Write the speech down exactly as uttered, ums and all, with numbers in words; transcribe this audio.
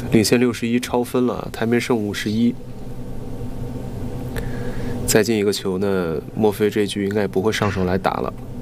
领先六十一，超分了，台面剩五十一。再进一个球呢，莫非这局应该也不会上手来打了。